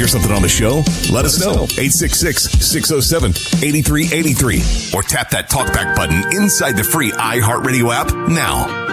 hear something on the show? Let us know. 866-607-8383. Or tap that talkback button inside the free iHeartRadio app now.